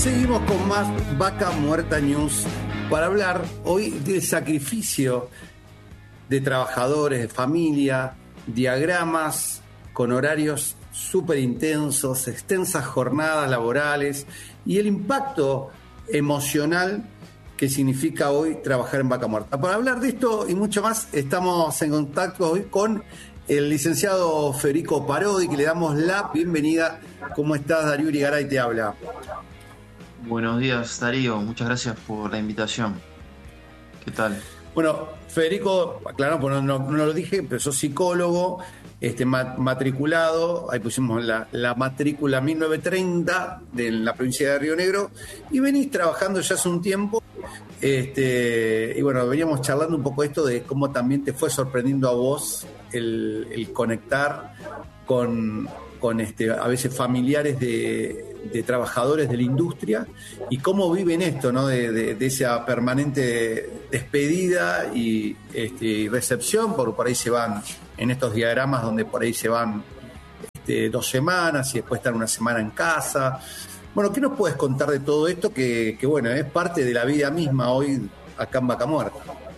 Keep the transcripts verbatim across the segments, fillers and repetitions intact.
Seguimos con más Vaca Muerta News para hablar hoy del sacrificio de trabajadores, de familia, diagramas con horarios súper intensos, extensas jornadas laborales y el impacto emocional que significa hoy trabajar en Vaca Muerta. Para hablar de esto y mucho más, estamos en contacto hoy con el licenciado Federico Parodi, que le damos la bienvenida. ¿Cómo estás, Darío Irigaray te habla? Buenos días, Darío. Muchas gracias por la invitación. ¿Qué tal? Bueno, Federico, claro, pues no, no, no lo dije, pero sos psicólogo, este, matriculado, ahí pusimos la, la matrícula mil novecientos treinta de la provincia de Río Negro, y venís trabajando ya hace un tiempo, este, y bueno, veníamos charlando un poco esto de cómo también te fue sorprendiendo a vos el, el conectar con, con este, a veces familiares de... de trabajadores de la industria y cómo viven esto, ¿no? De, de, de esa permanente despedida y, este, y recepción, por, por ahí se van en estos diagramas donde por ahí se van este, dos semanas y después están una semana en casa. Bueno, ¿qué nos puedes contar de todo esto que, que bueno, es parte de la vida misma hoy acá en Vaca Muerta?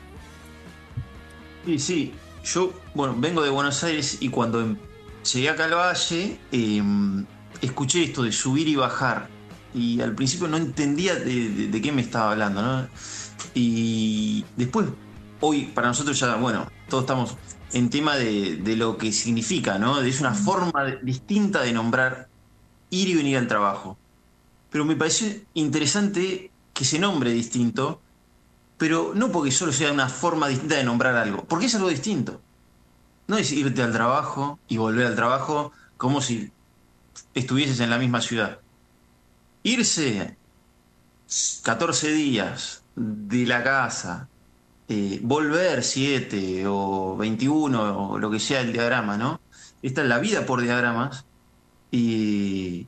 Sí, sí, yo, bueno, vengo de Buenos Aires y cuando llegué acá al Valle, eh, escuché esto de subir y bajar y al principio no entendía de, de, de qué me estaba hablando, ¿no? Y después, hoy para nosotros ya, bueno, todos estamos en tema de, de lo que significa, ¿no? Es una forma de, distinta de nombrar ir y venir al trabajo. Pero me pareció interesante que se nombre distinto, pero no porque solo sea una forma distinta de nombrar algo, porque es algo distinto. No es irte al trabajo y volver al trabajo como si estuvieses en la misma ciudad. Irse catorce días de la casa, eh, volver siete o veintiuno o lo que sea el diagrama, ¿no? Esta es la vida por diagramas y,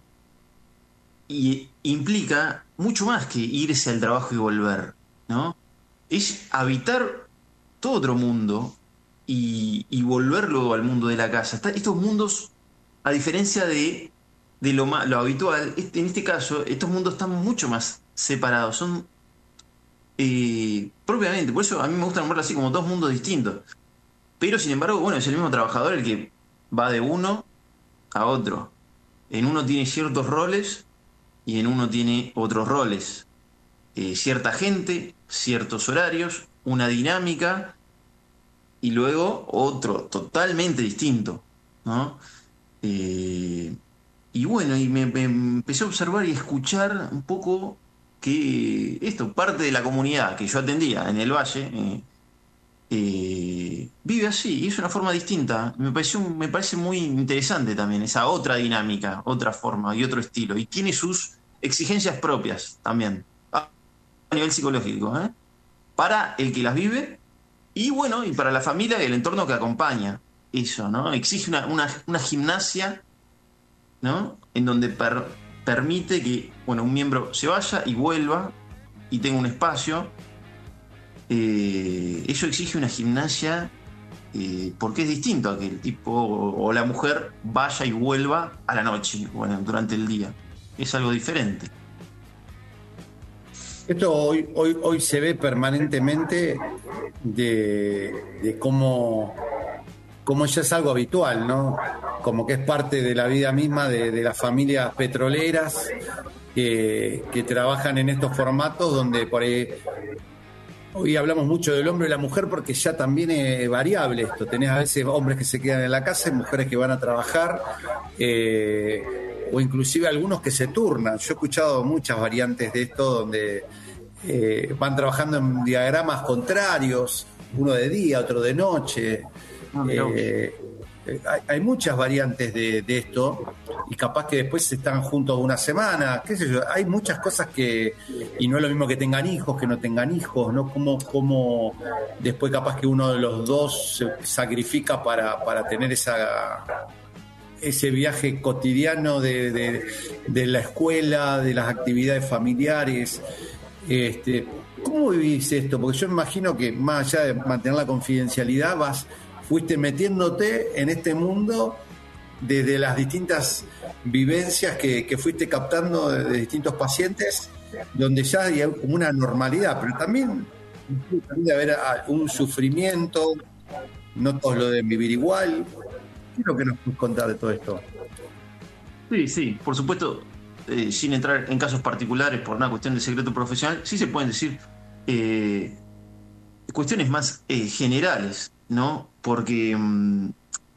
y implica mucho más que irse al trabajo y volver, ¿no? Es habitar todo otro mundo y, y volver luego al mundo de la casa. Está, estos mundos, a diferencia de de lo, lo habitual, este, en este caso, estos mundos están mucho más separados, son eh, propiamente, por eso a mí me gusta nombrarlo así como dos mundos distintos, pero sin embargo, bueno, es el mismo trabajador el que va de uno a otro. En uno tiene ciertos roles y en uno tiene otros roles, eh, cierta gente, ciertos horarios, una dinámica y luego otro totalmente distinto, ¿no? Eh, Y bueno, y me, me empecé a observar y escuchar un poco que esto, parte de la comunidad que yo atendía en el Valle, eh, eh, vive así, y es una forma distinta. Me pareció, me parece muy interesante también esa otra dinámica, otra forma y otro estilo. Y tiene sus exigencias propias también, a nivel psicológico, ¿eh? Para el que las vive y bueno, y para la familia y el entorno que acompaña eso, ¿no? Exige una, una, una gimnasia, ¿no? En donde per, permite que, bueno, un miembro se vaya y vuelva y tenga un espacio. Eh, eso exige una gimnasia eh, porque es distinto a que el tipo o, o la mujer vaya y vuelva a la noche, bueno, durante el día. Es algo diferente. Esto hoy, hoy, hoy se ve permanentemente de, de cómo, cómo ya es algo habitual, ¿no? Como que es parte de la vida misma de, de las familias petroleras que, que trabajan en estos formatos donde por ahí hoy hablamos mucho del hombre y la mujer porque ya también es variable esto. Tenés a veces hombres que se quedan en la casa y mujeres que van a trabajar, eh, o inclusive algunos que se turnan. Yo he escuchado muchas variantes de esto donde eh, van trabajando en diagramas contrarios, uno de día, otro de noche. Eh, hay, hay muchas variantes de, de esto y capaz que después están juntos una semana, qué sé yo, hay muchas cosas que, y no es lo mismo que tengan hijos que no tengan hijos, ¿no? Como, como después capaz que uno de los dos se sacrifica para, para tener esa ese viaje cotidiano de, de, de la escuela, de las actividades familiares. Este, ¿cómo vivís esto? Porque yo me imagino que más allá de mantener la confidencialidad, vas fuiste metiéndote en este mundo desde las distintas vivencias que, que fuiste captando de, de distintos pacientes, donde ya hay como una normalidad, pero también, también de haber un sufrimiento, no todos lo deben vivir igual. ¿Qué es lo que nos puedes contar de todo esto? Sí, sí, por supuesto, eh, sin entrar en casos particulares por una cuestión de secreto profesional, sí se pueden decir eh, cuestiones más eh, generales, ¿no? Porque, mmm,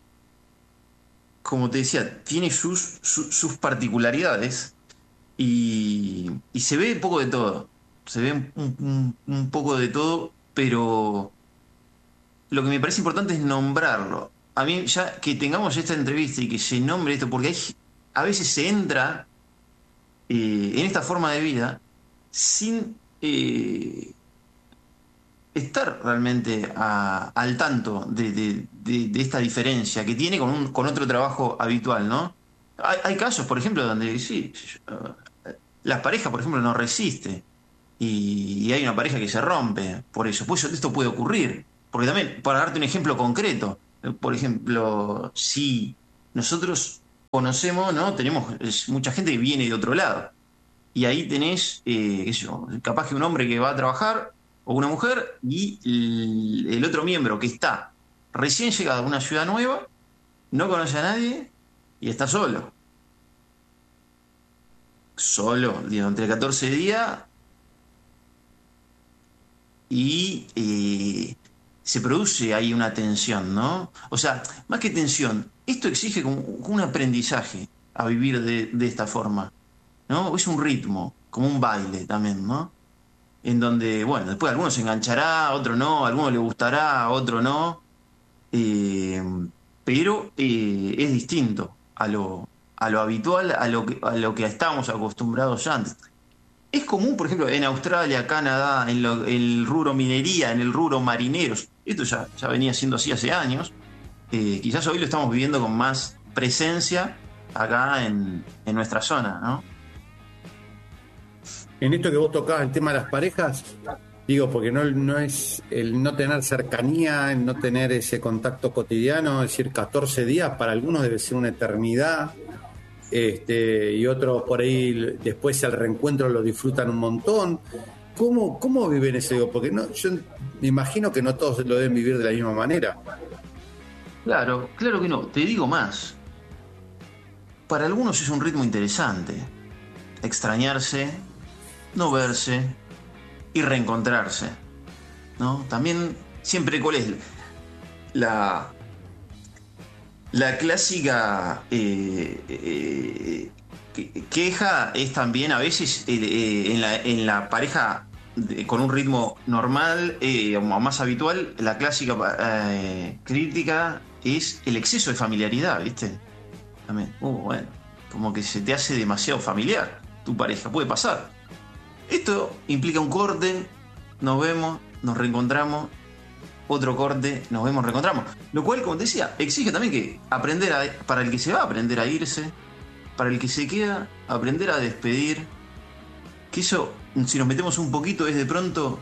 como te decía, tiene sus, sus, sus particularidades y, y se ve un poco de todo. Se ve un, un, un poco de todo, pero lo que me parece importante es nombrarlo. A mí, ya que tengamos esta entrevista y que se nombre esto, porque hay, a veces se entra eh, en esta forma de vida sin eh, estar realmente a- al tanto de, de- de- de esta diferencia que tiene con, un, con otro trabajo habitual, ¿no? Hay, hay casos, por ejemplo, donde sí, eh, las parejas, por ejemplo, no resiste y, y hay una pareja que se rompe por eso. Pues esto puede ocurrir. Porque también, para darte un ejemplo concreto, eh, por ejemplo, si nosotros conocemos, ¿no? Tenemos es, mucha gente que viene de otro lado. Y ahí tenés, eh, qué sé yo, capaz que un hombre que va a trabajar o una mujer y el, el otro miembro que está recién llegado a una ciudad nueva, no conoce a nadie y está solo. Solo, durante catorce días y eh, se produce ahí una tensión, ¿no? O sea, más que tensión, esto exige como un aprendizaje a vivir de, de esta forma, ¿no? Es un ritmo, como un baile también, ¿no? En donde, bueno, después alguno se enganchará, otro no, a alguno le gustará, a otro no, eh, pero eh, es distinto a lo, a lo habitual, a lo que, a lo que estábamos acostumbrados antes. Es común, por ejemplo, en Australia, Canadá, en lo- el rubro minería, en el rubro marineros, esto ya, ya venía siendo así hace años, eh, quizás hoy lo estamos viviendo con más presencia acá en, en nuestra zona, ¿no? En esto que vos tocabas, el tema de las parejas, digo, porque no, no es el no tener cercanía, el no tener ese contacto cotidiano, es decir, catorce días para algunos debe ser una eternidad, este, y otros por ahí después al reencuentro lo disfrutan un montón. ¿Cómo, cómo viven eso? Digo, porque no, yo me imagino que no todos lo deben vivir de la misma manera. Claro, claro que no. Te digo más. Para algunos es un ritmo interesante. Extrañarse, no verse y reencontrarse, ¿no? También siempre cuál es la, la clásica eh, eh, que- queja es también a veces eh, eh, en la, en la pareja de- con un ritmo normal eh, o más habitual, la clásica eh, crítica es el exceso de familiaridad, ¿viste? También, uh, bueno, como que se te hace demasiado familiar tu pareja, puede pasar. Esto implica un corte, nos vemos, nos reencontramos, otro corte, nos vemos, reencontramos. Lo cual, como te decía, exige también que aprender a, para el que se va a aprender a irse, para el que se queda, aprender a despedir. Que eso, si nos metemos un poquito, es de pronto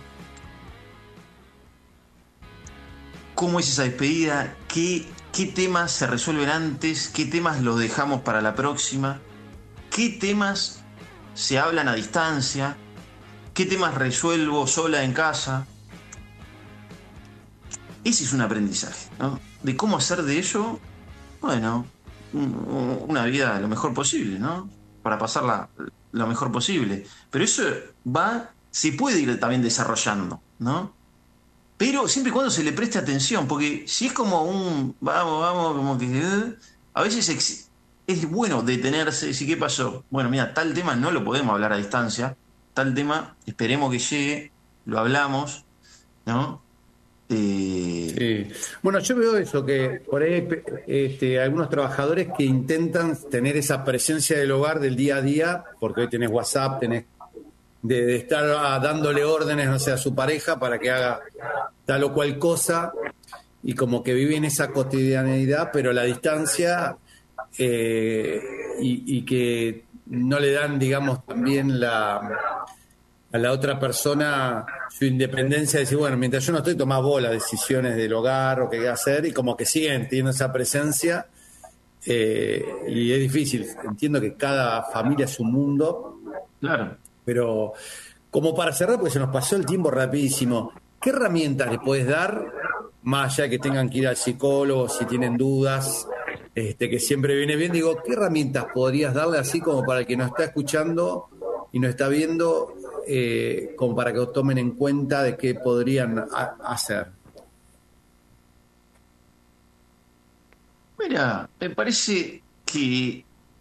cómo es esa despedida, qué, qué temas se resuelven antes, qué temas los dejamos para la próxima, qué temas se hablan a distancia, qué temas resuelvo sola en casa. Ese es un aprendizaje, ¿no? De cómo hacer de ello, bueno, un- una vida lo mejor posible, ¿no? Para pasarla lo mejor posible. Pero eso va, se puede ir también desarrollando, ¿no? Pero siempre y cuando se le preste atención, porque si es como un vamos, vamos, como que eh, a veces ex- es bueno detenerse y decir, ¿qué pasó? Bueno, mira, tal tema no lo podemos hablar a distancia, tal tema esperemos que llegue, lo hablamos, ¿no? Eh, Sí. Bueno, yo veo eso, que por ahí hay este, algunos trabajadores que intentan tener esa presencia del hogar del día a día, porque hoy tenés WhatsApp, tenés de, de estar ah, dándole órdenes, no sé, a su pareja para que haga tal o cual cosa, y como que viven esa cotidianeidad, pero a la distancia, eh, y, y que no le dan, digamos, también la a la otra persona su independencia de decir, bueno, mientras yo no estoy, tomás vos las decisiones del hogar o qué hacer, y como que siguen teniendo esa presencia, Eh, y es difícil, entiendo que cada familia es un mundo, Claro. pero como para cerrar, porque se nos pasó el tiempo rapidísimo, ¿qué herramientas le puedes dar, más allá de que tengan que ir al psicólogo si tienen dudas, este, que siempre viene bien? Digo, ¿qué herramientas podrías darle así como para el que nos está escuchando y nos está viendo, eh, como para que tomen en cuenta de qué podrían a- hacer? Mira, me parece que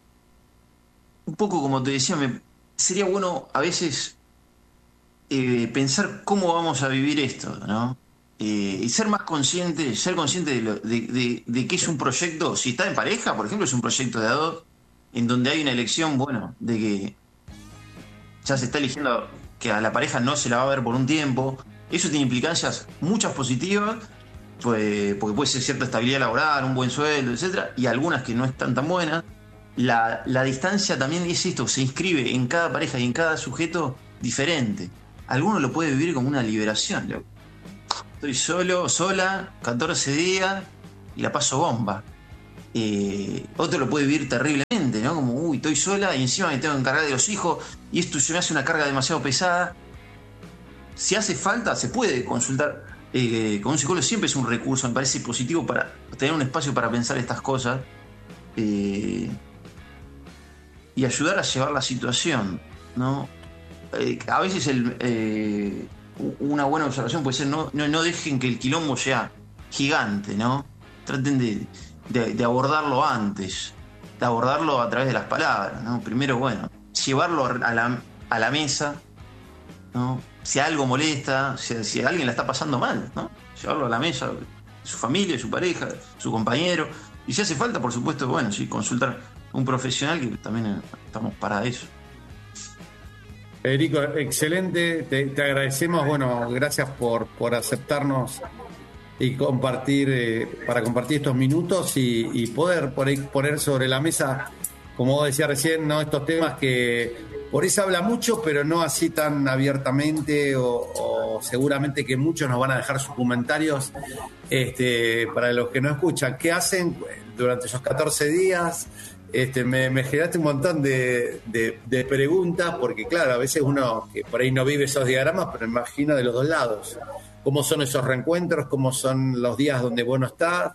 un poco como te decía, me, sería bueno a veces eh, pensar cómo vamos a vivir esto, ¿no? Eh, y ser más consciente, ser consciente de, lo- de, de, de que es un proyecto, si está en pareja, por ejemplo, es un proyecto de a dos, en donde hay una elección, bueno, de que ya se está eligiendo que a la pareja no se la va a ver por un tiempo. Eso tiene implicancias muchas positivas, pues, porque puede ser cierta estabilidad laboral, un buen sueldo, etcétera, y algunas que no están tan buenas. La, la distancia también es esto, se inscribe en cada pareja y en cada sujeto diferente. Alguno lo puede vivir como una liberación. Loco. Estoy solo, sola, catorce días y la paso bomba. Eh, otro lo puede vivir terriblemente, ¿no? Como, uy, estoy sola y encima me tengo que encargar de los hijos y esto se me hace una carga demasiado pesada. Si hace falta, se puede consultar eh, con un psicólogo, siempre es un recurso, me parece positivo para tener un espacio para pensar estas cosas eh, y ayudar a llevar la situación, ¿no? Eh, a veces el, eh, una buena observación puede ser no, no, no dejen que el quilombo sea gigante, ¿no? Traten de, de, de abordarlo antes, de abordarlo a través de las palabras, ¿no? Primero, bueno, llevarlo a la, a la mesa, ¿no? Si algo molesta, si, si alguien la está pasando mal, ¿no? Llevarlo a la mesa, su familia, su pareja, su compañero. Y si hace falta, por supuesto, bueno, sí, consultar a un profesional, que también estamos para eso. Federico, excelente, te, te agradecemos, bueno, gracias por, por aceptarnos y compartir, eh, para compartir estos minutos y, y poder por ahí poner sobre la mesa, como vos decías recién, ¿no? Estos temas que por ahí se habla mucho, pero no así tan abiertamente, o, o seguramente que muchos nos van a dejar sus comentarios, este, para los que no escuchan, ¿qué hacen durante esos catorce días? Este, me, me generaste un montón de, de, de preguntas, porque claro, a veces uno que por ahí no vive esos diagramas, pero imagina de los dos lados. ¿Cómo son esos reencuentros? ¿Cómo son los días donde vos no estás?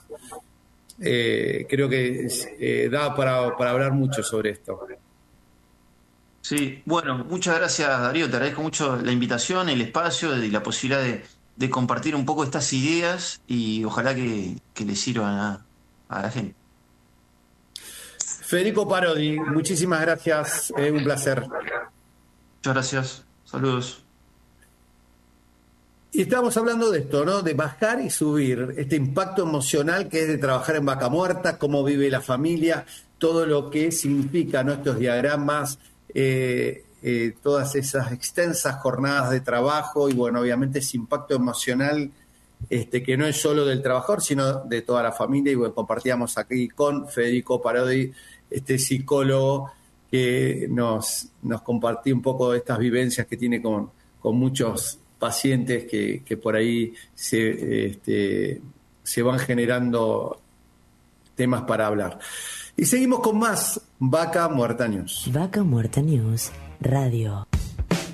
Eh, creo que eh, da para, para hablar mucho sobre esto. Sí, bueno, muchas gracias Darío, te agradezco mucho la invitación, el espacio y la posibilidad de, de compartir un poco estas ideas y ojalá que, que les sirvan a, a la gente. Federico Parodi, muchísimas gracias, eh, un placer. Muchas gracias, saludos. Y estamos hablando de esto, ¿no? De bajar y subir, este impacto emocional que es de trabajar en vaca muerta, cómo vive la familia, todo lo que significa, ¿no? Estos diagramas, eh, eh, todas esas extensas jornadas de trabajo y, bueno, obviamente ese impacto emocional, este, que no es solo del trabajador, sino de toda la familia. Y bueno, compartíamos aquí con Federico Parodi, este psicólogo que nos, nos compartió un poco de estas vivencias que tiene con, con muchos pacientes que, que por ahí se, este, se van generando temas para hablar. Y seguimos con más Vaca Muerta News. Vaca Muerta News Radio.